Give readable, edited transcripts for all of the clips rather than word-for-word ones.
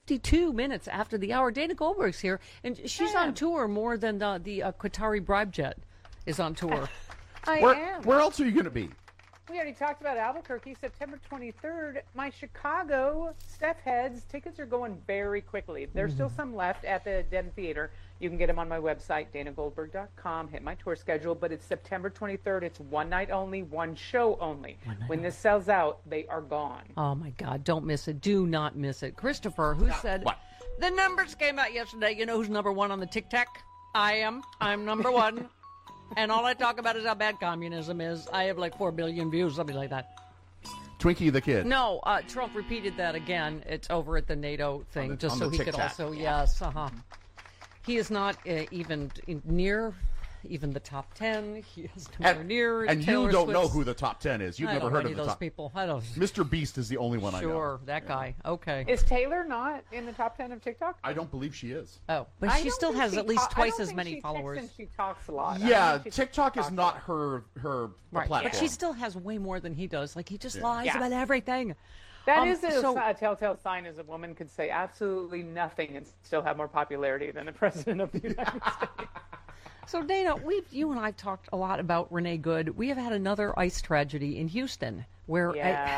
52 minutes after the hour. Dana Goldberg's here, and she's on tour more than the Qatari bribe jet is on tour. I am. Where else are you going to be? We already talked about Albuquerque, September 23rd. My Chicago Steph Heads tickets are going very quickly. There's still some left at the Den Theater. You can get them on my website, danagoldberg.com. Hit my tour schedule, but it's September 23rd. It's one night only, one show only. When this sells out, they are gone. Oh, my God. Don't miss it. Do not miss it. Christopher, who said... What? The numbers came out yesterday. You know who's number one on the Tic Tac? I am. I'm number one. And all I talk about is how bad communism is. I have like 4 billion views, something like that. Twinkie the Kid. No, Trump repeated that again. It's over at the NATO thing, just so he could Tic-Tac. also, yes, He is not even near even the top 10. He is nowhere near. And Taylor you don't know Swift's. who the top 10 is. You've I never don't heard know of any the those top. people. I don't. Mr. Beast is the only one I know. Sure, that guy. Okay. Is Taylor not in the top 10 of TikTok? I don't believe she is. Oh, but I she don't still think has she at least I twice don't as think many she followers. texts and she talks a lot. Yeah, she TikTok is talks a not lot. her Right, platform. but she still has way more than he does. Like, he just lies Yeah. about everything. That is so- a telltale sign, as a woman could say absolutely nothing and still have more popularity than the president of the United States. So, Dana, you and I have talked a lot about Renee Good. We have had another ICE tragedy in Houston where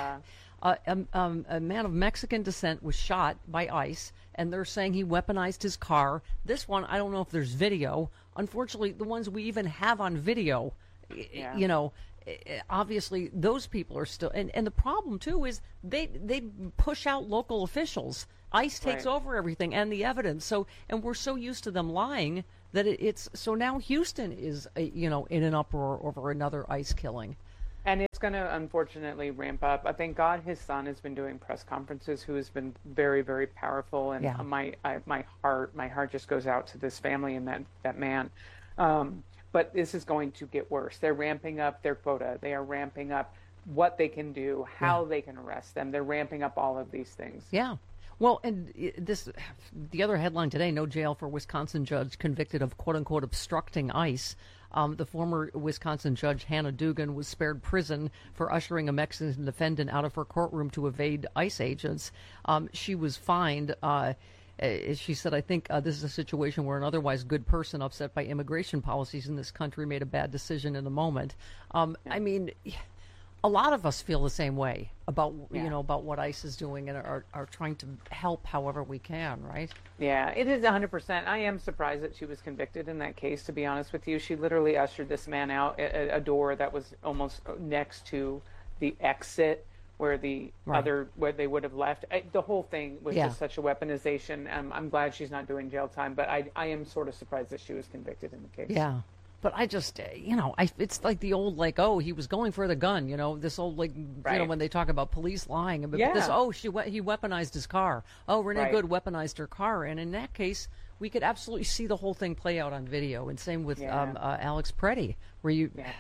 a man of Mexican descent was shot by ICE, and they're saying he weaponized his car. This one, I don't know if there's video. Unfortunately, the ones we even have on video, you know, obviously those people are still. And the problem, too, is they push out local officials. ICE takes over everything and the evidence. So, and we're so used to them lying that it's so now Houston is, in an uproar over another ICE killing. And it's going to unfortunately ramp up. I thank God his son has been doing press conferences, who has been very, very powerful. And my heart just goes out to this family and that man. But this is going to get worse. They're ramping up their quota. They are ramping up what they can do, how they can arrest them. They're ramping up all of these things. Yeah. Well, and the other headline today, no jail for Wisconsin judge convicted of quote-unquote obstructing ICE. The former Wisconsin judge, Hannah Dugan, was spared prison for ushering a Mexican defendant out of her courtroom to evade ICE agents. She was fined. She said, I think this is a situation where an otherwise good person upset by immigration policies in this country made a bad decision in the moment. I mean, a lot of us feel the same way about about what ICE is doing and are trying to help however we can, right? Yeah, it is 100%. I am surprised that she was convicted in that case, to be honest with you. She literally ushered this man out a door that was almost next to the exit where where they would have left. The whole thing was just such a weaponization. I'm glad she's not doing jail time, but I am sort of surprised that she was convicted in the case. Yeah. But I just, it's like the old, he was going for the gun, this old, when they talk about police lying. But this, he weaponized his car. Oh, Renee Good weaponized her car. And in that case, we could absolutely see the whole thing play out on video. And same with Alex Preddy, where you... Yeah.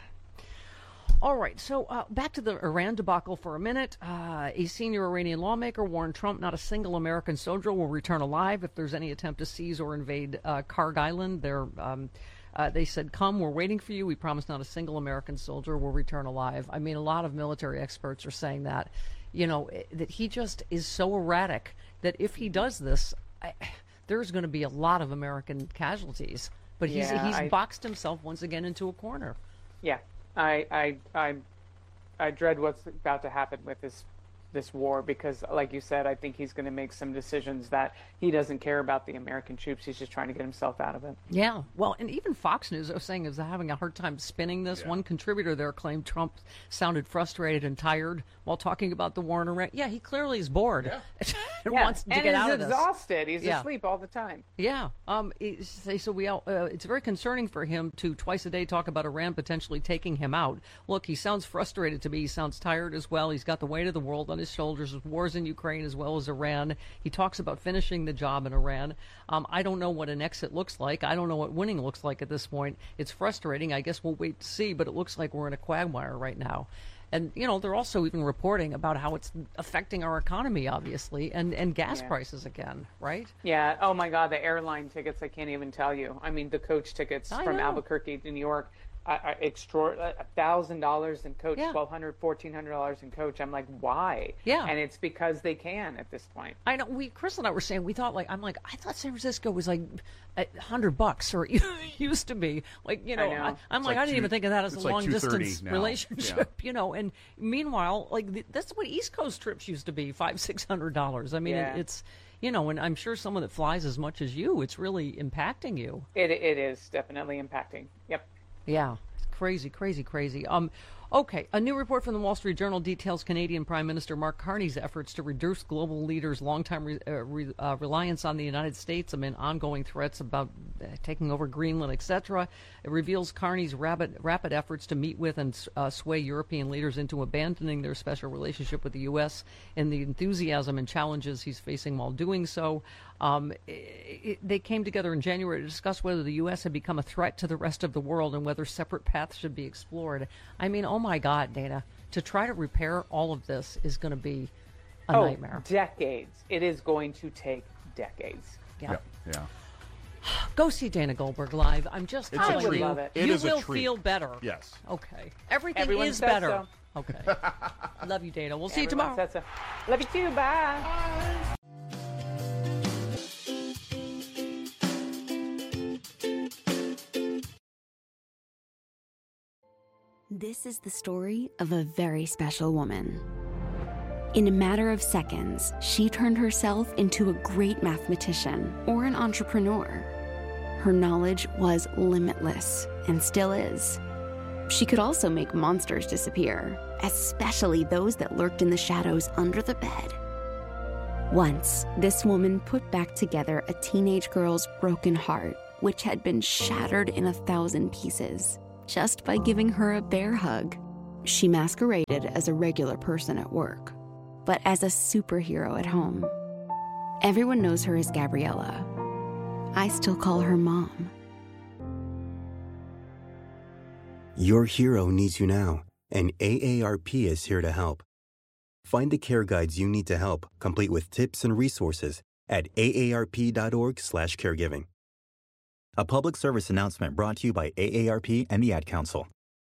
All right, so back to the Iran debacle for a minute. A senior Iranian lawmaker warned Trump not a single American soldier will return alive if there's any attempt to seize or invade Karg Island. They said, come, we're waiting for you. We promise not a single American soldier will return alive. I mean, a lot of military experts are saying that, that he just is so erratic that if he does this, there's going to be a lot of American casualties. But he's boxed himself once again into a corner. Yeah, I dread what's about to happen with this war, because like you said, I think he's going to make some decisions that he doesn't care about the American troops. He's just trying to get himself out of it. Yeah. Well, and even Fox News was saying is having a hard time spinning this. One contributor there claimed Trump sounded frustrated and tired while talking about the war in Iran. Yeah, he clearly is bored. And wants to get out of this. And he's exhausted. He's asleep all the time. Yeah. It's very concerning for him to twice a day talk about Iran potentially taking him out. Look, he sounds frustrated to me. He sounds tired as well. He's got the weight of the world on his shoulders with wars in Ukraine as well as Iran. He talks about finishing the job in Iran. I don't know what an exit looks like. I don't know what winning looks like at this point. It's frustrating. I guess we'll wait to see, but it looks like we're in a quagmire right now. And, they're also even reporting about how it's affecting our economy, obviously, and gas prices again, right? Yeah. Oh, my God, the airline tickets, I can't even tell you. I mean, the coach tickets from Albuquerque to New York, $1,000 in Coach, $1,200, $1,400 in Coach. I'm like, why? Yeah. And it's because they can at this point. I know. Chris and I were saying, I thought San Francisco was like $100 or used to be. Like, I'm like, I didn't even think of that as a long distance relationship, and meanwhile, like that's what East Coast trips used to be, $500-600. I mean, it's, and I'm sure someone that flies as much as you, it's really impacting you. It is definitely impacting. Yep. Yeah, it's crazy, crazy, crazy. Okay, a new report from the Wall Street Journal details Canadian Prime Minister Mark Carney's efforts to reduce global leaders' longtime reliance on the United States amid ongoing threats about taking over Greenland, etc. It reveals Carney's rapid efforts to meet with and sway European leaders into abandoning their special relationship with the U.S. and the enthusiasm and challenges he's facing while doing so. They came together in January to discuss whether the U.S. had become a threat to the rest of the world and whether separate paths should be explored. I mean, oh my God, Dana, to try to repair all of this is going to be a nightmare. Decades. It is going to take decades. Yeah. Yeah. Go see Dana Goldberg live. I'm just telling you, love it. You will feel better. Yes. Okay. Everything Everyone is better. So. Okay. Love you, Dana. We'll see you tomorrow. So. Love you too. Bye. This is the story of a very special woman. In a matter of seconds, she turned herself into a great mathematician or an entrepreneur. Her knowledge was limitless and still is. She could also make monsters disappear, especially those that lurked in the shadows under the bed. Once, this woman put back together a teenage girl's broken heart, which had been shattered in 1,000 pieces, just by giving her a bear hug. She masqueraded as a regular person at work, but as a superhero at home. Everyone knows her as Gabriella. I still call her Mom. Your hero needs you now, and AARP is here to help. Find the care guides you need to help, complete with tips and resources at aarp.org/caregiving. A public service announcement brought to you by AARP and the Ad Council.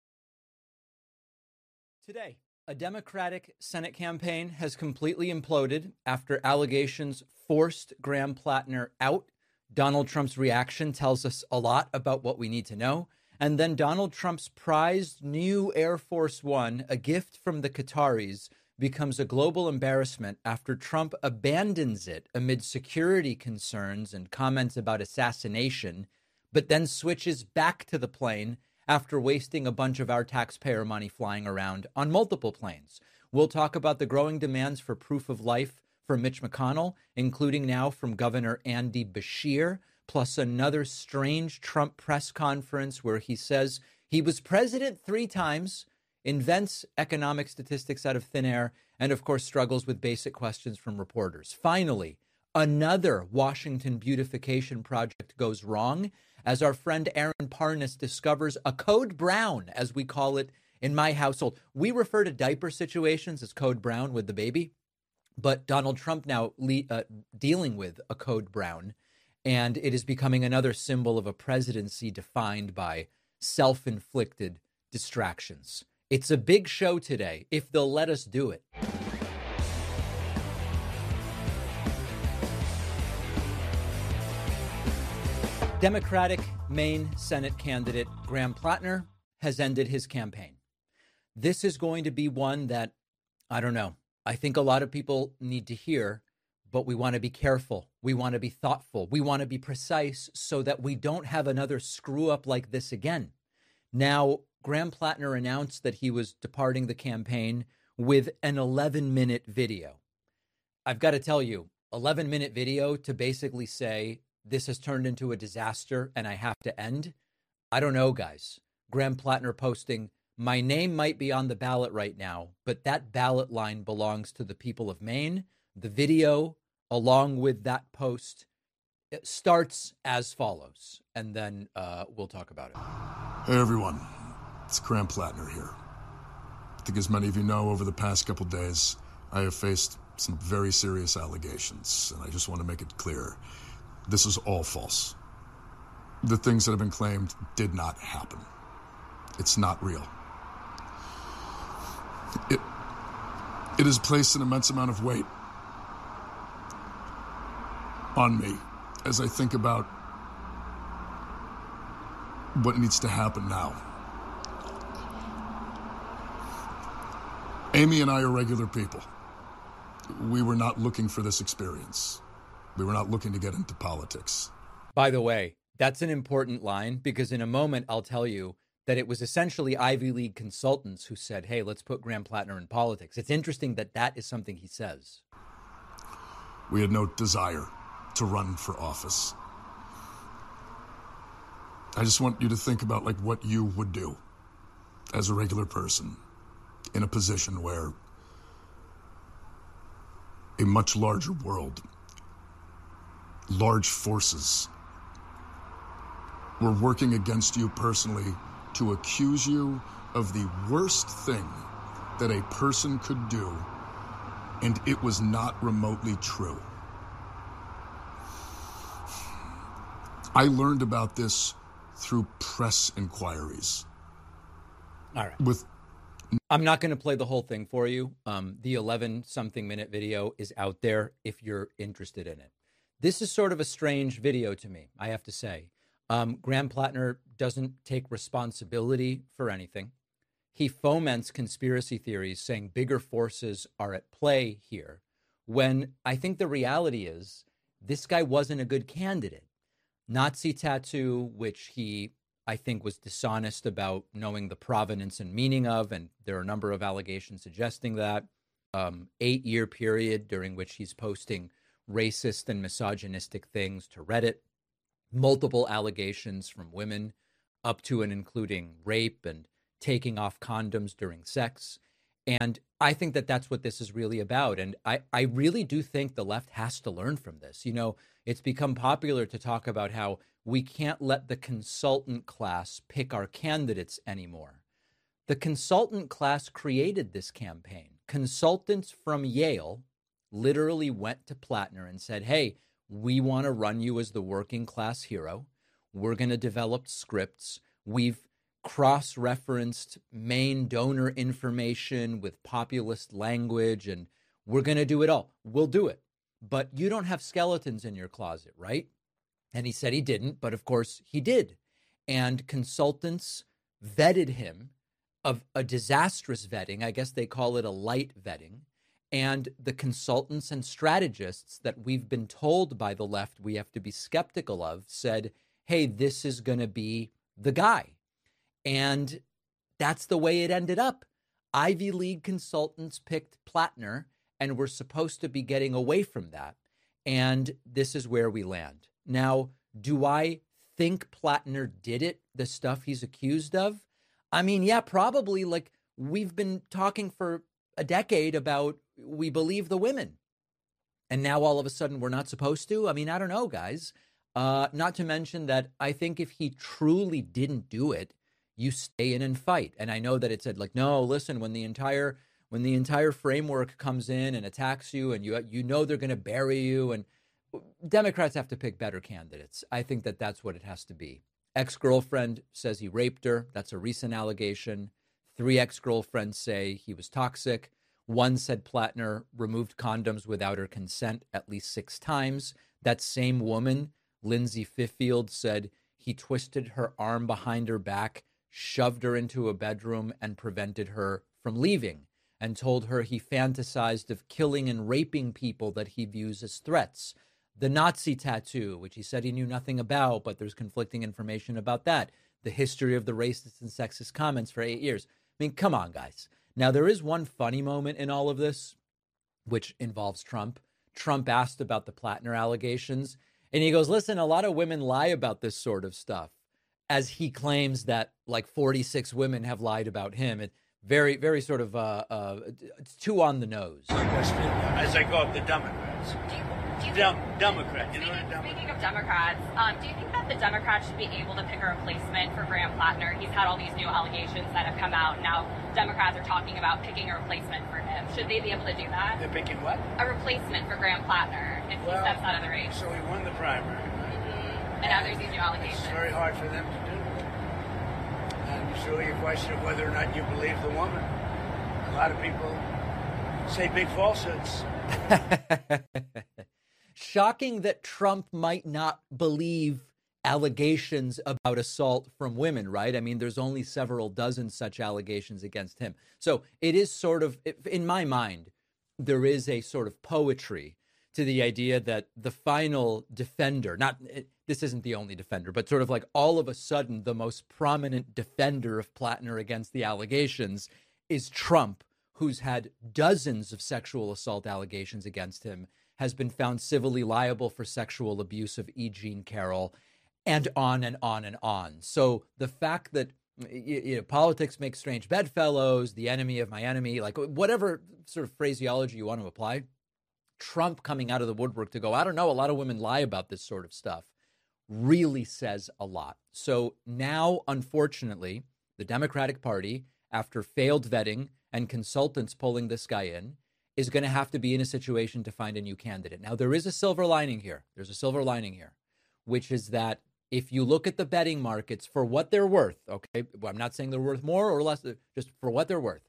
Today, a Democratic Senate campaign has completely imploded after allegations forced Graham Plattner out. Donald Trump's reaction tells us a lot about what we need to know. And then Donald Trump's prized new Air Force One, a gift from the Qataris, becomes a global embarrassment after Trump abandons it amid security concerns and comments about assassination, but then switches back to the plane after wasting a bunch of our taxpayer money flying around on multiple planes. We'll talk about the growing demands for proof of life for Mitch McConnell, including now from Governor Andy Beshear, plus another strange Trump press conference where he says he was president 3 times, invents economic statistics out of thin air, and of course struggles with basic questions from reporters. Finally, another Washington beautification project goes wrong as our friend Aaron Parnas discovers a code brown, as we call it in my household. We refer to diaper situations as code brown with the baby, but Donald Trump now dealing with a code brown, and it is becoming another symbol of a presidency defined by self-inflicted distractions. It's a big show today, if they'll let us do it. Democratic Maine Senate candidate Graham Plattner has ended his campaign. This is going to be one that, I don't know, I think a lot of people need to hear, but we want to be careful. We want to be thoughtful. We want to be precise so that we don't have another screw up like this again. Now, Graham Plattner announced that he was departing the campaign with an 11-minute video. I've got to tell you, 11-minute video to basically say, this has turned into a disaster and I have to end. I don't know, guys. Graham Plattner posting, my name might be on the ballot right now, but that ballot line belongs to the people of Maine. The video, along with that post, it starts as follows, and then we'll talk about it. Hey, everyone. It's Graham Plattner here. I think as many of you know, over the past couple days, I have faced some very serious allegations, and I just want to make it clear. This is all false. The things that have been claimed did not happen. It's not real. It has placed an immense amount of weight on me as I think about what needs to happen now. Amy and I are regular people. We were not looking for this experience. We were not looking to get into politics. By the way, that's an important line, because in a moment I'll tell you that it was essentially Ivy League consultants who said, hey, let's put Graham Plattner in politics. It's interesting that that is something he says. We had no desire to run for office. I just want you to think about like what you would do as a regular person in a position where a much larger world, large forces, were working against you personally to accuse you of the worst thing that a person could do, and it was not remotely true. I learned about this through press inquiries. All right. I'm not going to play the whole thing for you. The 11-something minute video is out there if you're interested in it. This is sort of a strange video to me, I have to say. Graham Plattner doesn't take responsibility for anything. He foments conspiracy theories saying bigger forces are at play here, when I think the reality is this guy wasn't a good candidate. Nazi tattoo, which he, I think, was dishonest about knowing the provenance and meaning of, and there are a number of allegations suggesting that. 8-year period during which he's posting racist and misogynistic things to Reddit. Multiple allegations from women, up to and including rape and taking off condoms during sex. And I think that that's what this is really about. And I really do think the left has to learn from this. You know, it's become popular to talk about how we can't let the consultant class pick our candidates anymore. The consultant class created this campaign. Consultants from Yale literally went to Plattner and said, hey, we want to run you as the working class hero. We're going to develop scripts. We've cross-referenced main donor information with populist language, and we're going to do it all. We'll do it. But you don't have skeletons in your closet, right? And he said he didn't, but of course he did. And consultants vetted him of a disastrous vetting. I guess they call it a light vetting. And the consultants and strategists that we've been told by the left we have to be skeptical of said, hey, this is going to be the guy. And that's the way it ended up. Ivy League consultants picked Plattner, and we're supposed to be getting away from that. And this is where we land. Now, do I think Plattner did it, the stuff he's accused of? I mean, yeah, probably. Like, we've been talking for a decade about we believe the women. And now all of a sudden we're not supposed to? I mean, I don't know, guys. Not to mention that I think if he truly didn't do it, you stay in and fight. And I know that it said like, no, listen, when the entire framework comes in and attacks you and you know they're going to bury you, and Democrats have to pick better candidates. I think that that's what it has to be. Ex-girlfriend says he raped her. That's a recent allegation. 3 ex-girlfriends say he was toxic. 1 said Plattner removed condoms without her consent at least 6 times. That same woman, Lindsay Fiffield, said he twisted her arm behind her back, shoved her into a bedroom, and prevented her from leaving, and told her he fantasized of killing and raping people that he views as threats. The Nazi tattoo, which he said he knew nothing about, but there's conflicting information about that. The history of the racist and sexist comments for 8 years. I mean, come on, guys. Now, there is one funny moment in all of this, which involves Trump. Trump asked about the Plattner allegations, and he goes, listen, a lot of women lie about this sort of stuff, as he claims that like 46 women have lied about him. It very, very sort of it's too on the nose. As I go up the Democrats. Democrat. Speaking of Democrats, do you think that the Democrats should be able to pick a replacement for Graham Plattner? He's had all these new allegations that have come out. Now Democrats are talking about picking a replacement for him. Should they be able to do that? They're picking what? A replacement for Graham Plattner if he steps out of the race. So he won the primary. Mm-hmm. And now there's these new allegations. It's very hard for them to do. And It's really a question of whether or not you believe the woman. A lot of people say big falsehoods. Shocking that Trump might not believe allegations about assault from women, right? I mean, there's only several dozen such allegations against him. So it is sort of, in my mind, there is a sort of poetry to the idea that the final defender, this isn't the only defender, but sort of like all of a sudden the most prominent defender of Plattner against the allegations is Trump, who's had dozens of sexual assault allegations against him, has been found civilly liable for sexual abuse of E. Jean Carroll, and on and on and on. So the fact that politics make strange bedfellows, the enemy of my enemy, like whatever sort of phraseology you want to apply, Trump coming out of the woodwork to go, I don't know, a lot of women lie about this sort of stuff, really says a lot. So now, unfortunately, the Democratic Party, after failed vetting and consultants pulling this guy in, is going to have to be in a situation to find a new candidate. Now, there is a silver lining here. There's a silver lining here, which is that if you look at the betting markets for what they're worth, okay, well, I'm not saying they're worth more or less, just for what they're worth,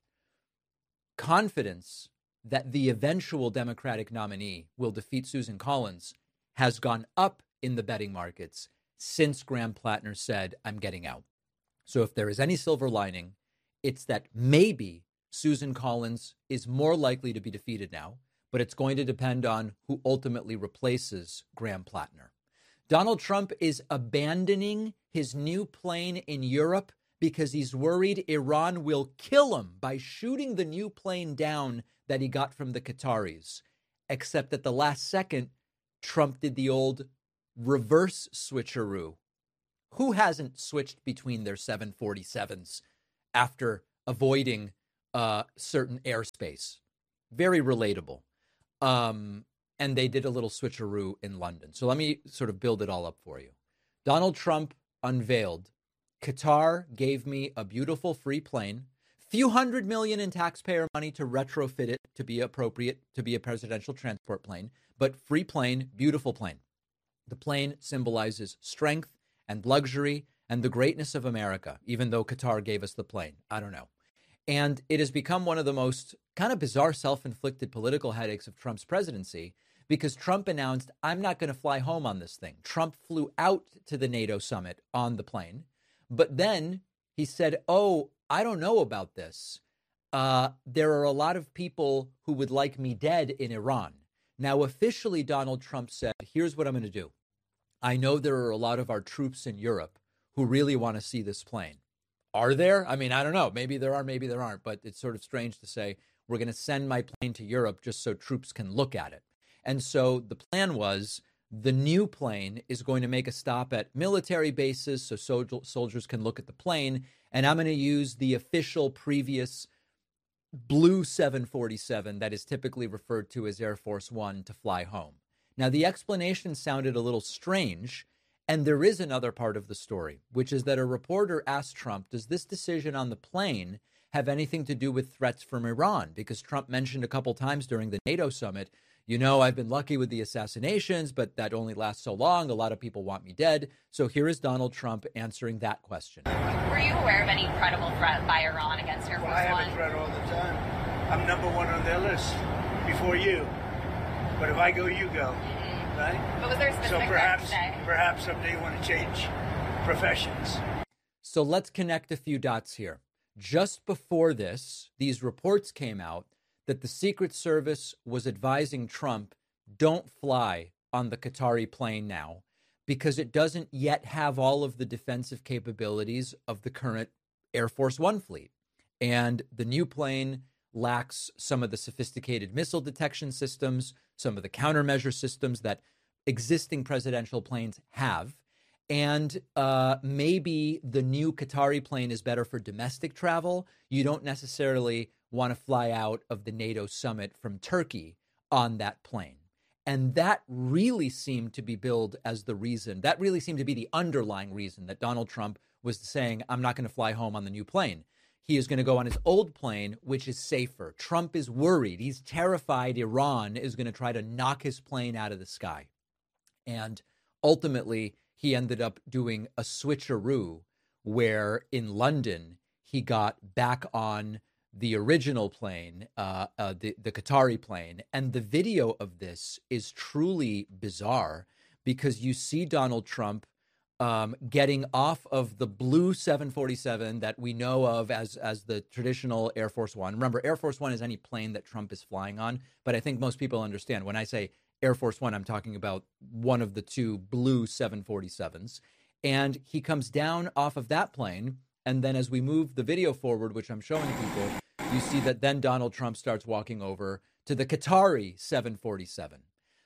confidence that the eventual Democratic nominee will defeat Susan Collins has gone up in the betting markets since Graham Plattner said, I'm getting out. So if there is any silver lining, it's that maybe Susan Collins is more likely to be defeated now, but it's going to depend on who ultimately replaces Graham Plattner. Donald Trump is abandoning his new plane in Europe because he's worried Iran will kill him by shooting the new plane down that he got from the Qataris. Except at the last second, Trump did the old reverse switcheroo. Who hasn't switched between their 747s after avoiding certain airspace? Very relatable. And they did a little switcheroo in London. So let me sort of build it all up for you. Donald Trump unveiled, Qatar gave me a beautiful free plane, few $100 million in taxpayer money to retrofit it to be appropriate to be a presidential transport plane, but free plane, beautiful plane. The plane symbolizes strength and luxury and the greatness of America, even though Qatar gave us the plane. I don't know. And it has become one of the most kind of bizarre self-inflicted political headaches of Trump's presidency because Trump announced, I'm not going to fly home on this thing. Trump flew out to the NATO summit on the plane, but then he said, oh, I don't know about this. There are a lot of people who would like me dead in Iran. Now, officially, Donald Trump said, here's what I'm going to do. I know there are a lot of our troops in Europe who really want to see this plane. Are there? I mean, I don't know. Maybe there are, maybe there aren't. But it's sort of strange to say, we're going to send my plane to Europe just so troops can look at it. And so the plan was the new plane is going to make a stop at military bases so soldiers can look at the plane. And I'm going to use the official previous blue 747 that is typically referred to as Air Force One to fly home. Now, the explanation sounded a little strange. And there is another part of the story, which is that a reporter asked Trump, does this decision on the plane have anything to do with threats from Iran? Because Trump mentioned a couple times during the NATO summit, you know, I've been lucky with the assassinations, but that only lasts so long. A lot of people want me dead. So here is Donald Trump answering that question. Were you aware of any credible threat by Iran against Air Force One? I have a threat all the time. I'm number one on their list before you. But if I go, you go. Right? But was there a specific perhaps someday you want to change professions. So let's connect a few dots here. Just before this, these reports came out that the Secret Service was advising Trump, don't fly on the Qatari plane now because it doesn't yet have all of the defensive capabilities of the current Air Force One fleet. And the new plane lacks some of the sophisticated missile detection systems, some of the countermeasure systems that existing presidential planes have. And maybe the new Qatari plane is better for domestic travel. You don't necessarily want to fly out of the NATO summit from Turkey on that plane. And that really seemed to be billed as the reason. That really seemed to be the underlying reason that Donald Trump was saying, I'm not going to fly home on the new plane. He is going to go on his old plane, which is safer. Trump is worried. He's terrified Iran is going to try to knock his plane out of the sky. And ultimately, he ended up doing a switcheroo where in London, he got back on the original plane, the Qatari plane. And the video of this is truly bizarre because you see Donald Trump getting off of the blue 747 that we know of as the traditional Air Force One. Remember, Air Force One is any plane that Trump is flying on. But I think most people understand when I say Air Force One, I'm talking about one of the two blue 747s. And he comes down off of that plane. And then as we move the video forward, which I'm showing people, you see that then Donald Trump starts walking over to the Qatari 747.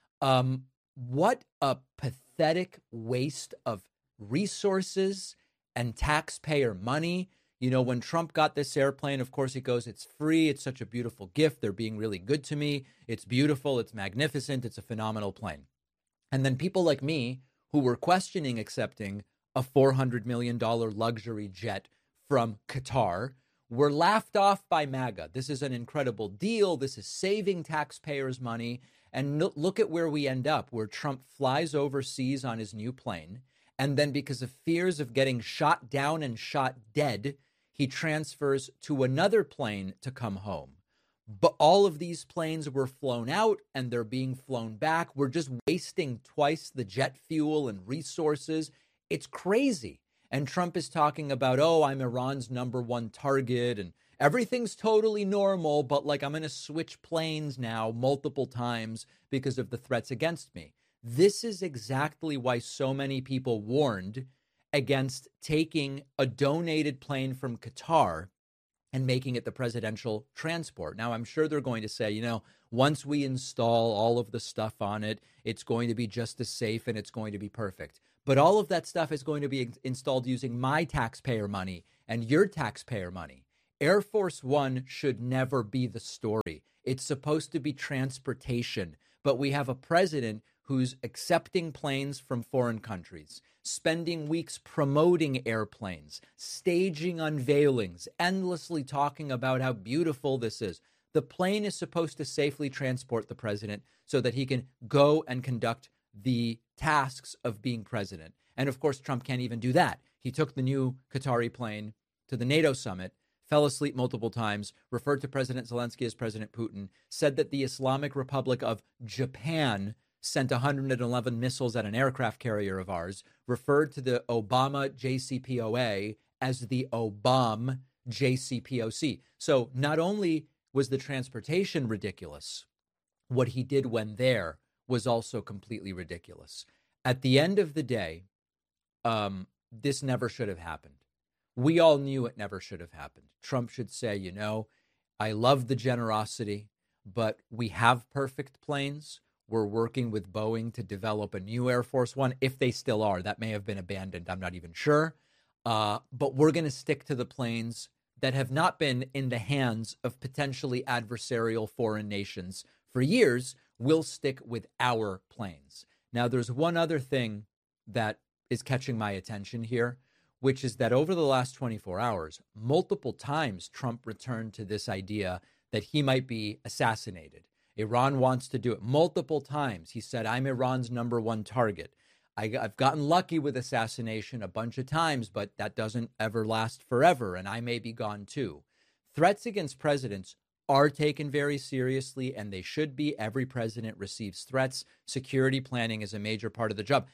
What a pathetic waste of resources and taxpayer money. You know, when Trump got this airplane, of course, he goes, it's free. It's such a beautiful gift. They're being really good to me. It's beautiful. It's magnificent. It's a phenomenal plane. And then people like me who were questioning accepting a $400 million luxury jet from Qatar were laughed off by MAGA. This is an incredible deal. This is saving taxpayers' money. And look at where we end up, where Trump flies overseas on his new plane. And then because of fears of getting shot down and shot dead, he transfers to another plane to come home. But all of these planes were flown out and they're being flown back. We're just wasting twice the jet fuel and resources. It's crazy. And Trump is talking about, oh, I'm Iran's #1 target and everything's totally normal, but like I'm going to switch planes now multiple times because of the threats against me. This is exactly why so many people warned against taking a donated plane from Qatar and making it the presidential transport. Now, I'm sure they're going to say, you know, once we install all of the stuff on it, it's going to be just as safe and it's going to be perfect. But all of that stuff is going to be installed using my taxpayer money and your taxpayer money. Air Force One should never be the story. It's supposed to be transportation. But we have a president who's accepting planes from foreign countries, spending weeks promoting airplanes, staging unveilings, endlessly talking about how beautiful this is. The plane is supposed to safely transport the president so that he can go and conduct the tasks of being president. And of course, Trump can't even do that. He took the new Qatari plane to the NATO summit, fell asleep multiple times, referred to President Zelensky as President Putin, said that the Islamic Republic of Japan sent 111 missiles at an aircraft carrier of ours, referred to the Obama JCPOA as the Obama JCPOC. So not only was the transportation ridiculous, what he did when there was also completely ridiculous. At the end of the day, this never should have happened. We all knew it never should have happened. Trump should say, you know, I love the generosity, but we have perfect planes. We're working with Boeing to develop a new Air Force One, if they still are. That may have been abandoned. I'm not even sure. But we're going to stick to the planes that have not been in the hands of potentially adversarial foreign nations for years. We'll stick with our planes. Now, there's one other thing that is catching my attention here, which is that over the last 24 hours, multiple times Trump returned to this idea that he might be assassinated. Iran wants to do it multiple times. He said, I'm Iran's #1 target. I've gotten lucky with assassination a bunch of times, but that doesn't ever last forever, and I may be gone too. Threats against presidents are taken very seriously, and they should be. Every president receives threats. Security planning is a major part of the job.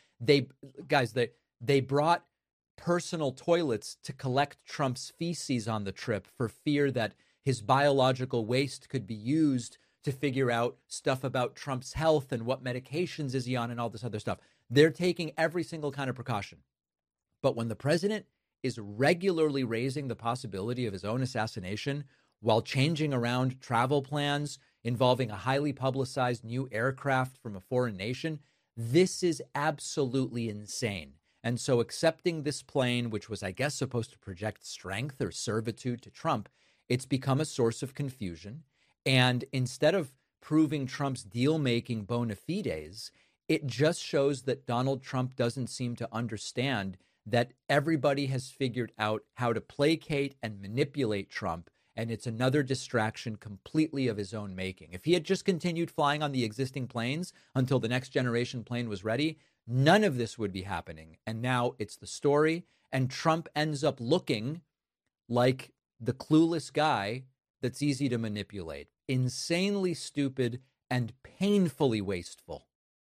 They brought personal toilets to collect Trump's feces on the trip for fear that his biological waste could be used to figure out stuff about Trump's health and what medications is he on and all this other stuff. They're taking every single kind of precaution. But when the president is regularly raising the possibility of his own assassination while changing around travel plans involving a highly publicized new aircraft from a foreign nation, this is absolutely insane. And so accepting this plane, which was, I guess, supposed to project strength or servitude to Trump, it's become a source of confusion. And instead of proving Trump's deal-making bona fides, it just shows that Donald Trump doesn't seem to understand that everybody has figured out how to placate and manipulate Trump And it's another distraction completely of his own making. If he had just continued flying on the existing planes until the next generation plane was ready, none of this would be happening. And now it's the story. And Trump ends up looking like the clueless guy that's easy to manipulate. Insanely stupid and painfully wasteful.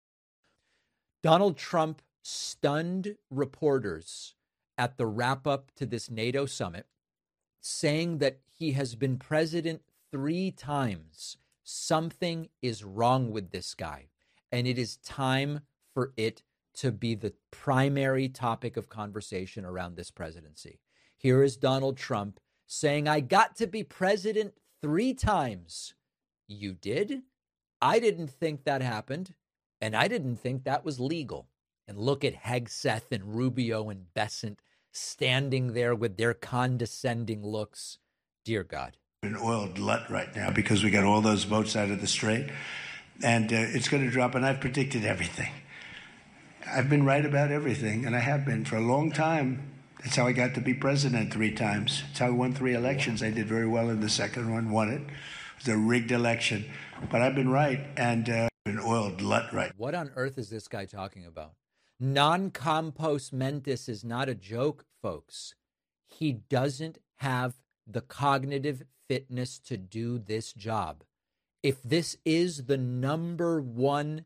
Donald Trump stunned reporters at the wrap-up to this NATO summit, saying that he has been president 3 times. Something is wrong with this guy, and it is time for it to be the primary topic of conversation around this presidency. Here is Donald Trump saying, I got to be president 3 times. You did? I didn't think that happened, and I didn't think that was legal. And look at Hegseth and Rubio and Bessent standing there with their condescending looks. Dear God. An oil glut right now because we got all those boats out of the Strait, and it's going to drop, and I've predicted everything. I've been right about everything, and I have been for a long time. That's how I got to be president 3 times. That's how I won 3 elections. I did very well in the second one, won it. It was a rigged election. But I've been right, and an oil glut right. What on earth is this guy talking about? Non-compos mentis is not a joke, folks. He doesn't have the cognitive fitness to do this job. If this is the number one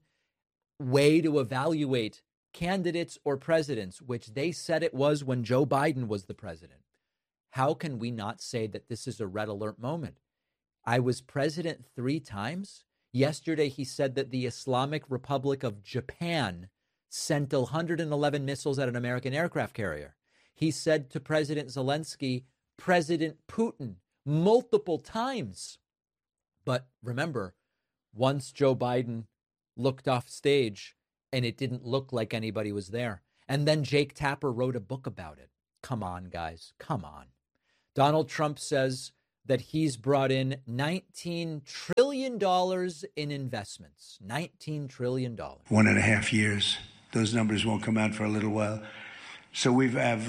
way to evaluate candidates or presidents, which they said it was when Joe Biden was the president, how can we not say that this is a red alert moment? I was president 3 times. Yesterday, he said that the Islamic Republic of Japan sent 111 missiles at an American aircraft carrier. He said to President Zelensky, President Putin, multiple times. But remember, once Joe Biden looked off stage and it didn't look like anybody was there. And then Jake Tapper wrote a book about it. Come on, guys. Come on. Donald Trump says that he's brought in $19 trillion in investments. $19 trillion. 1.5 years. Those numbers won't come out for a little while. So we have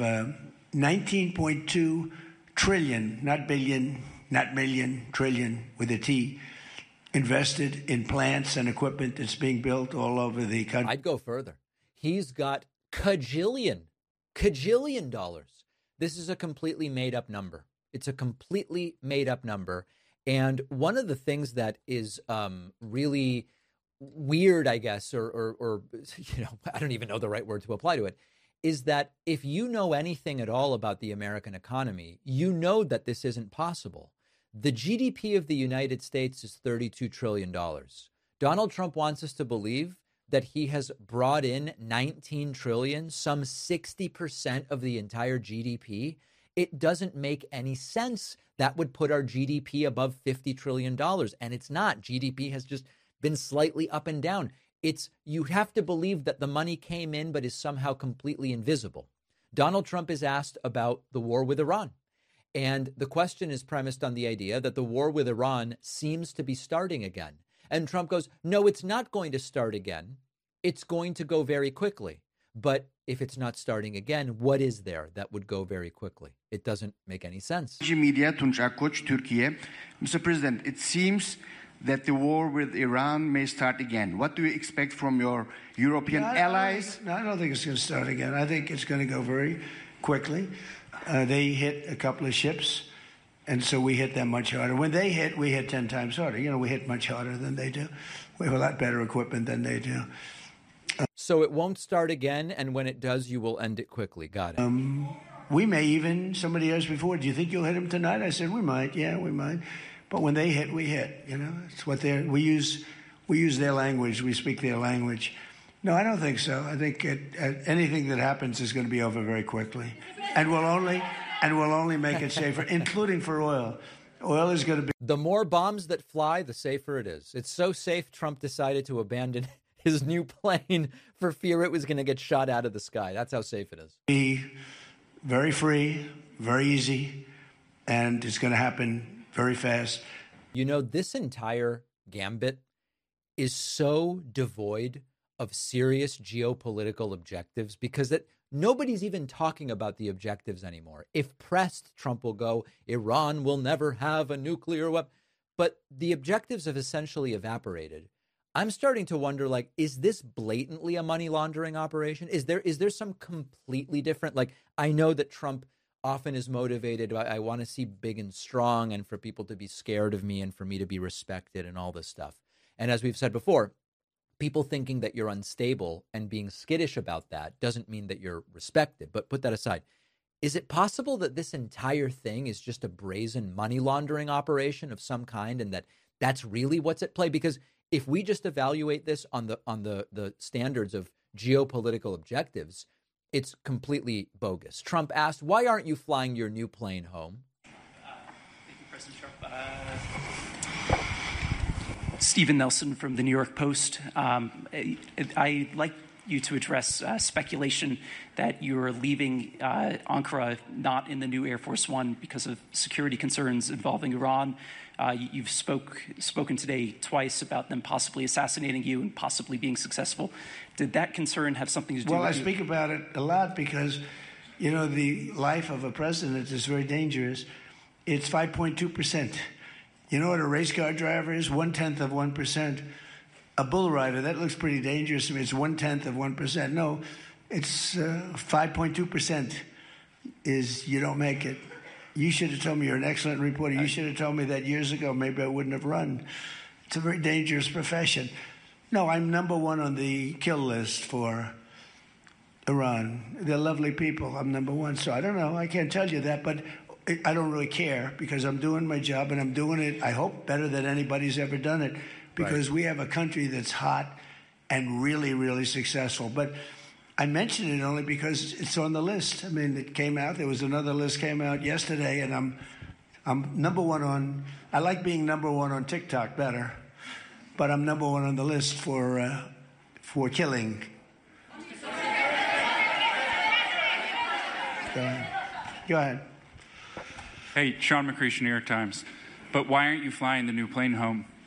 19.2 trillion, not billion, not million, trillion with a T, invested in plants and equipment that's being built all over the country. I'd go further. He's got cajillion dollars. This is a completely made up number. It's a completely made up number. And one of the things that is really weird, I guess, or I don't even know the right word to apply to it, is that if you know anything at all about the American economy, you know that this isn't possible. The GDP of the United States is $32 trillion. Donald Trump wants us to believe that he has brought in $19 trillion, some 60% of the entire GDP. It doesn't make any sense. That would put our GDP above $50 trillion. And it's not. GDP has just been slightly up and down. You have to believe that the money came in but is somehow completely invisible. Donald Trump is asked about the war with Iran. And the question is premised on the idea that the war with Iran seems to be starting again. And Trump goes, no, it's not going to start again. It's going to go very quickly. But if it's not starting again, what is there that would go very quickly? It doesn't make any sense. Media, Tunç Akkoç, Türkiye. Mr. President, it seems that the war with Iran may start again. What do you expect from your European allies? I don't think it's going to start again. I think it's going to go very quickly. They hit a couple of ships, and so we hit them much harder. When they hit, we hit 10 times harder. We hit much harder than they do. We have a lot better equipment than they do. So it won't start again, and when it does, you will end it quickly. Got it. We may even, somebody asked before, do you think you'll hit them tonight? I said, we might. Yeah, we might. But when they hit, we hit. It's what we use their language. We speak their language. No, I don't think so. I think anything that happens is going to be over very quickly, and we'll only make it safer, including for oil. Oil is going to be. The more bombs that fly, the safer it is. It's so safe. Trump decided to abandon his new plane for fear it was going to get shot out of the sky. That's how safe it is. Be very free, very easy, and it's going to happen very fast. This entire gambit is so devoid of serious geopolitical objectives, because that nobody's even talking about the objectives anymore. If pressed, Trump will go, Iran will never have a nuclear weapon. But the objectives have essentially evaporated. I'm starting to wonder, like, is this blatantly a money laundering operation? Is there some completely different, like, I know that Trump often is motivated by, I want to see big and strong and for people to be scared of me and for me to be respected and all this stuff. And as we've said before, people thinking that you're unstable and being skittish about that doesn't mean that you're respected. But put that aside. Is it possible that this entire thing is just a brazen money laundering operation of some kind, and that that's really what's at play? Because if we just evaluate this on the standards of geopolitical objectives, it's completely bogus. Trump asked, "Why aren't you flying your new plane home?" Thank you, President Trump. Stephen Nelson from the New York Post. I'd like you to address speculation that you're leaving Ankara not in the new Air Force One because of security concerns involving Iran. You've spoken today twice about them possibly assassinating you and possibly being successful. Did that concern have something to do with Well, I speak about it a lot because, you know, the life of a president is very dangerous. It's 5.2%. You know what a race car driver is? 1/10 of 1%. A bull rider, that looks pretty dangerous to me. It's 1/10 of 1%. No, it's 5.2% is you don't make it. You should have told me you're an excellent reporter. You should have told me that years ago. Maybe I wouldn't have run. It's a very dangerous profession. No, I'm number one on the kill list for Iran. They're lovely people. I'm number one. So I don't know. I can't tell you that, but I don't really care because I'm doing my job and I'm doing it, I hope, better than anybody's ever done it because we have a country that's hot and really, really successful. But I mention it only because it's on the list. I mean, it came out. There was another list came out yesterday, and I'm number one on. I like being number one on TikTok better, but I'm number one on the list for killing. Go ahead. Hey, Sean McCreesh, New York Times. But why aren't you flying the new plane home?